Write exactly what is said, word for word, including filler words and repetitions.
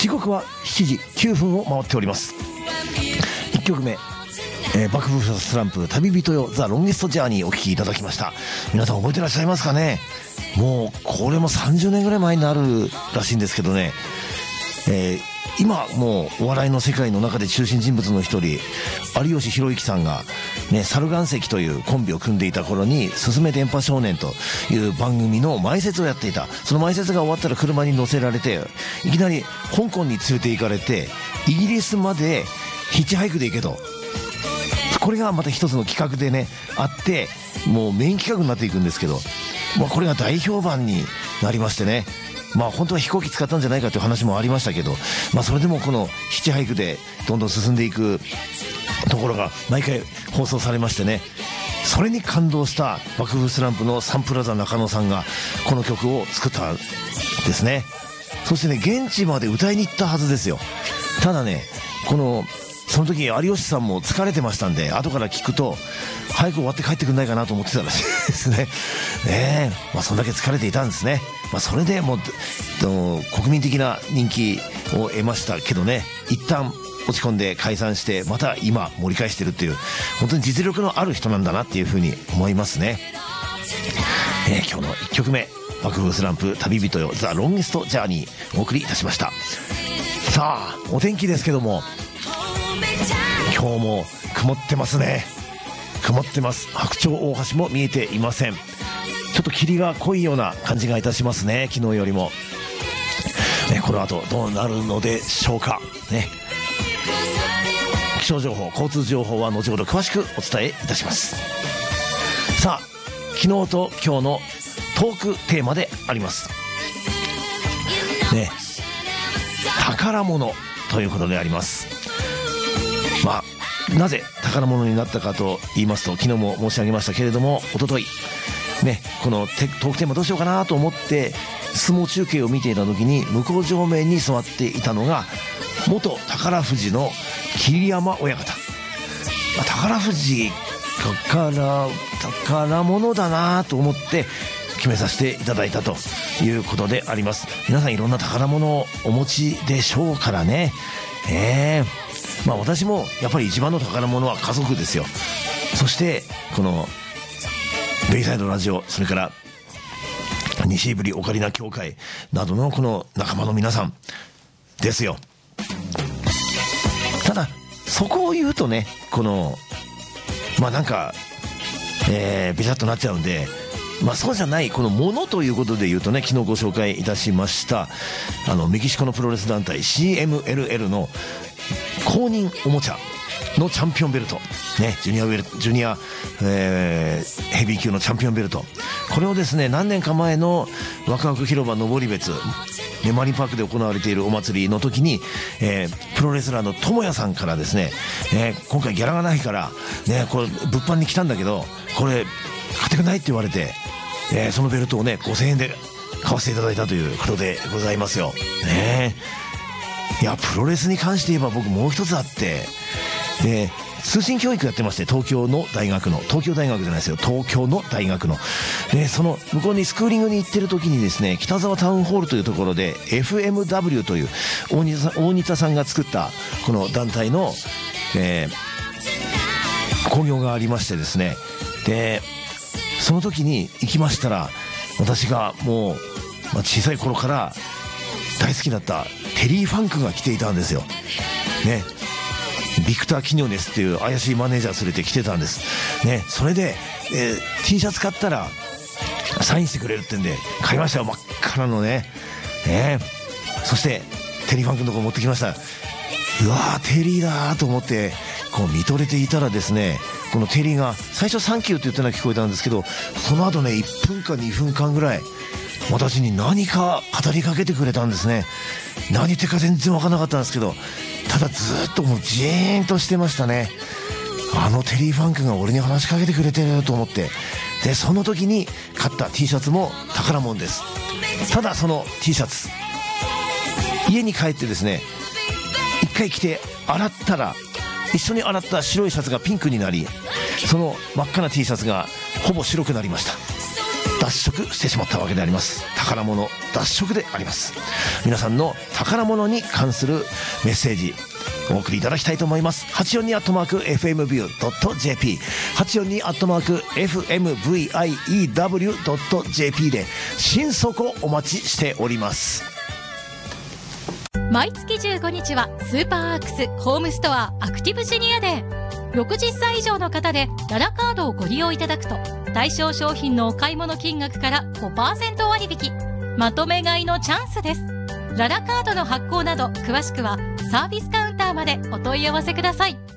時刻はしちじきゅうふんを回っております。いっきょくめ、えー、幕府スランプ旅人よザ・ロンゲストジャーニーお聴きいただきました。皆さん覚えてらっしゃいますかね。もうこれもさんじゅうねんぐらい前になるらしいんですけどね、えー今もうお笑いの世界の中で中心人物の一人有吉弘行さんがね、猿岩石というコンビを組んでいた頃にすずめ電波少年という番組の前説をやっていた。その前説が終わったら車に乗せられていきなり香港に連れて行かれてイギリスまでヒッチハイクで行けと、これがまた一つの企画でねあって、もうメイン企画になっていくんですけど、まあ、これが大評判になりましてね、まあ本当は飛行機使ったんじゃないかという話もありましたけど、まあそれでもこのヒッチハイクでどんどん進んでいくところが毎回放送されましてね、それに感動した幕府スランプのサンプラザ中野さんがこの曲を作ったんですね。そしてね、現地まで歌いに行ったはずですよ。ただね、このその時有吉さんも疲れてましたんで、後から聞くと早く終わって帰ってくんないかなと思ってたらしいですね。ねえ、まあそんだけ疲れていたんですね。まあそれでもう国民的な人気を得ましたけどね、一旦落ち込んで解散してまた今盛り返してるっていう、本当に実力のある人なんだなっていうふうに思いますね。えー、今日のいっきょくめ、幕府スランプ旅人よザ・ロンゲストジャーニーお送りいたしました。さあお天気ですけども、今日も曇ってますね。曇ってます。白鳥大橋も見えていません。ちょっと霧が濃いような感じがいたしますね、昨日よりも。ね、この後どうなるのでしょうかね。気象情報、交通情報は後ほど詳しくお伝えいたします。さあ、昨日と今日のトークテーマでありますね、宝物ということであります。まあなぜ宝物になったかと言いますと、昨日も申し上げましたけれども、一昨日ね、このトークテーマどうしようかなと思って相撲中継を見ていた時に、向正面に座っていたのが元宝富士の桐山親方。まあ、宝富士宝宝物だなと思って決めさせていただいたということであります。皆さんいろんな宝物をお持ちでしょうからね。えーまあ私もやっぱり一番の宝物は家族ですよ。そしてこのベイサイドラジオ、それから西ぶりオカリナ協会などのこの仲間の皆さんですよ。ただそこを言うとね、このまあなんかえービシャッとなっちゃうんで、まあそうじゃないこのものということで言うとね、昨日ご紹介いたしましたあのメキシコのプロレス団体 シーエムエルエル の公認おもちゃのチャンピオンベルトね、ジュニアウェルジュニア、えー、ヘビー級のチャンピオンベルト、これをですね、何年か前のワクワク広場登別ね、マリンパークで行われているお祭りの時に、えー、プロレスラーの友也さんからですね、えー、今回ギャラがないからね、これ物販に来たんだけどこれ買ってくないって言われて、えー、そのベルトをねごせんえんで買わせていただいたということでございますよね。いやプロレスに関して言えば僕もう一つあって、で通信教育やってまして、東京の大学の東京大学じゃないですよ、東京の大学ので、その向こうにスクーリングに行ってる時にですね、北沢タウンホールというところで エフエムダブリュー という大仁田さん、大仁田さんが作ったこの団体の、えー、興行がありましてですね、でその時に行きましたら、私がもう、まあ、小さい頃から大好きだったテリー・ファンクが来ていたんですよね。ビクター・キニョネスっていう怪しいマネージャー連れて来てたんですね。それで、えー、T シャツ買ったらサインしてくれるってんで買いましたよ、真っ赤なのね。ね、そしてテリー・ファンクのとこ持ってきました。うわーテリーだーと思ってこう見とれていたらですね、このテリーが最初サンキューって言ったのが聞こえたんですけど、その後ねいっぷんかにふんかんぐらい私に何か語りかけてくれたんですね。何言ってるか全然分からなかったんですけど、ただずっともうジーンとしてましたね。あのテリー・ファンクが俺に話しかけてくれてると思って、でその時に買った T シャツも宝物です。ただその T シャツ家に帰ってですね、一回着て洗ったら一緒に洗った白いシャツがピンクになり、その真っ赤な T シャツがほぼ白くなりました。 脱色してしまったわけであります。宝物脱色であります。皆さんの宝物に関するメッセージお送りいただきたいと思います。はちよんにアットマーク エフエムビュードットジェーピー はちよんにアットマーク エフエムブイアイイーダブリュードットジェーピー で心底お待ちしております。 毎月じゅうごにちはスーパーアークスホームストアアクティブシニアデー。ろくじゅっさい以上の方でララカードをご利用いただくと対象商品のお買い物金額から ごパーセント 割引、まとめ買いのチャンスです。ララカードの発行など詳しくはサービスカウンターまでお問い合わせください。